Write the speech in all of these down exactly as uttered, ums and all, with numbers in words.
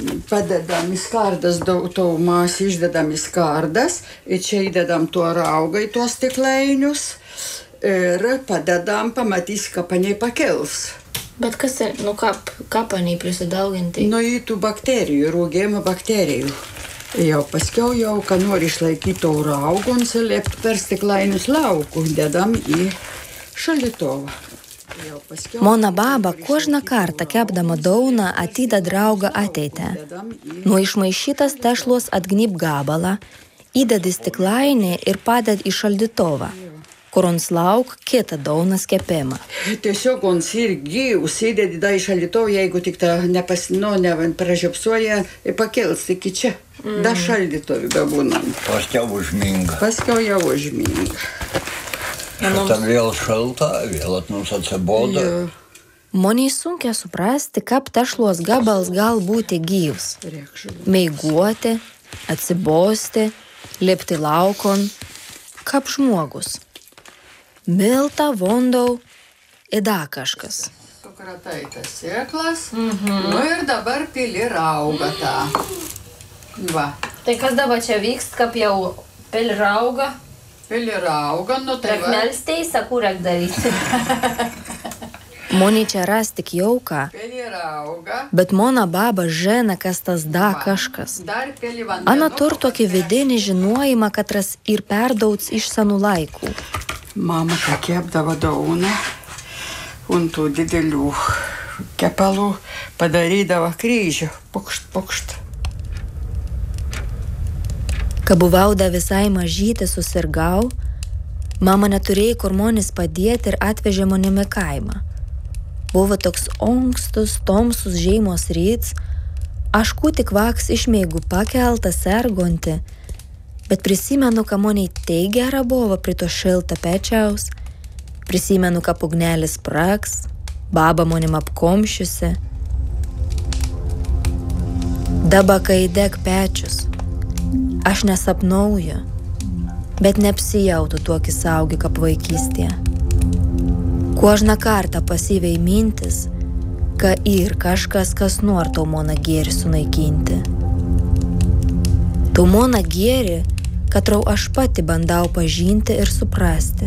padedam į skardas, taumās išdedam į skardas, ir čia įdedam to raugą į tuos stiklainius ir padedam, pamatys, kapaniai pakils. Bet kas ir, nu kap, kapaniai prisidauginti? Nu, į tų bakterijų, rūgėjimo bakterijų. Jau paskiau jau, kad nori išlaikyti to raugą, un salėpt per stiklainius laukų, dedam į šaldytuvą. Mona baba kožną kartą kepdama dauną atida draugą ateitę. Nuo išmaišytas tešlos atgnyb gabalą, įded į stiklainį ir paded į šaldytuvą, kur ons lauk kitą daunas kepimą. Tiesiog ons ir gyvus įdedi į šaldytuvą, jeigu tik ta nepasino, nepražiopsuoja, pakils iki čia. Mm. Da šaldytuvį bebūnam. Paskiau užminga. Paskiau jau užminga. Tada vėl šalta, vėl atnums atsiboda. Moniai sunkia suprasti, kaip tešlos gabals gal būti gyvs. Meiguoti, atsibosti, lipti laukon, kaip žmogus. Milta, vondau, įda kažkas. Sukratai tas sėklas, mhm. Nu ir dabar pili raugą tą. Va. Tai kas dabar čia vyks, kaip jau pili raugą? Pili raugą, nu tai va. Rek melsteis, sakų rek daryti. Moniai čia ras tik jauką, bet mona baba žena, kas tas da kažkas. Ana tur tokį vidinį žinojimą, kad ras ir perdauts iš senų laikų. Mama pakepdavo dauną, un tų didelių kepalų padarydavo kryžių, pukšt, pukšt. Kai buvau da visai mažytė susirgau, mama neturėjo kur monis padėti ir atvežė monim į kaimą. Buvo toks onkstus, tomsus žiemos ryts, aš kūtik vaks išmėgų pakeltą sergonti, bet prisimenu, kad moniai tai gera buvo prie to šilta pečiaus, prisimenu, kad pugnelis spraks, baba monim apkomšiusi. Daba, kai deg pečius, aš nesapnauju, bet neapsijautu tokį saugi, kaip vaikystėje. Kožną kartą pasyviai mintis, kad ir kažkas, kas nori tau mona gėrį sunaikinti. Tau mona gėrį, kad trau aš pati bandau pažinti ir suprasti.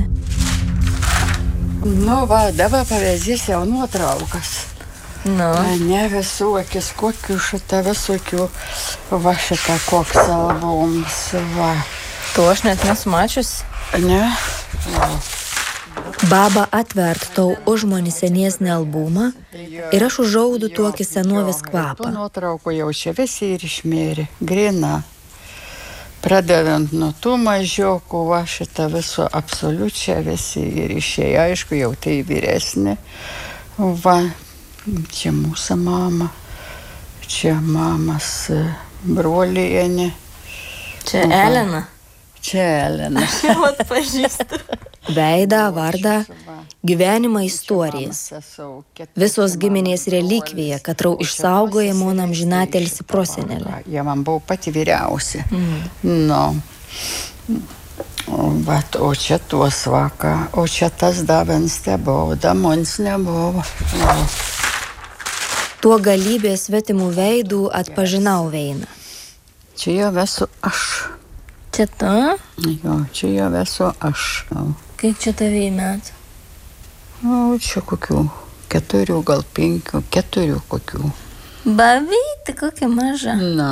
Nu va, dabar pavyzdys jau nuotraukas. Nu. Ne visokius, kokių šitą visokių, va šitą koks albumas, va. To aš net nesu mačius. Ne? Va. Baba atvert tau užmonį seniesnį albumą ir aš užaudu tokį senovės kvapą. Tu nuotrauko jau čia visi ir išmėri, grina. Pradedant nuo tų mažiokų, va šitą viso absoliučią visi ir išėjo, aišku, jau tai vyresnė. Va, čia mūsų mama, čia mamas brolienė. Čia Elena. Čia Elena. Jau atpažįstu. Veidą, vardą, gyvenimą istorijas. Visos giminės relikvija, kad trau išsaugoja monam žinatelsi prosenelę. Jie man buvo pati vyriausia. Mm. Nu. Bet, o čia tuos vaka, o čia tas davens nebuvo, damons nebuvo. No. Tuo galybės svetimų veidų atpažinau veiną. Čia jau esu aš. Čia ta? Jo, čia jau esu aš. No. Kaip čia tavai metų? Nu, čia kokių keturių, gal penkių, keturių kokių. Bavytė, kokia maža. Na.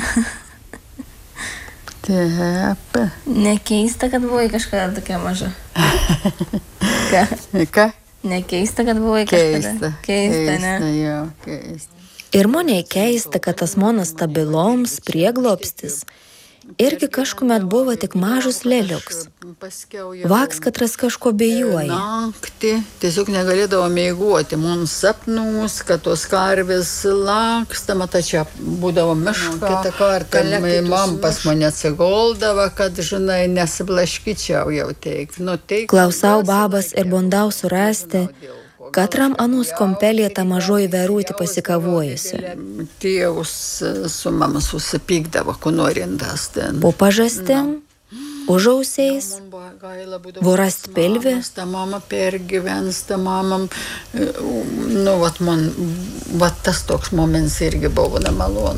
Taip. Nekeista, kad buvai kažkada tokia maža. Ką? Ką? Nekeista, kad buvai kažkada. Keista. Keista, ne? Keista, jo, keista. Ir moniai keista, kad tas monas stabiloms prieglobstis irgi kažkuomet buvo tik mažus leliuks. Vaks, kad ras kažko bijoja. Naktį tiesiog negalėdavo mėguoti. Mums sapnus, kad tos karvės laksta, matai, čia būdavo miška. Kitą kartą mam pas mane atsigoldavo, kad, žinai, nesiblaškyčiau jau teik. Nu, teik Klausau babas ir bandau surasti, katram anus kompelė ta mažoji verūti pasikavojusi. Tėvus su mama susipykdavo, ko norintas ten. Po pažastim, užausiais, vorast pilvį. Ta mama pergyvens, ta mama, nu, vat man, vat tas toks moments irgi buvo nemalonu.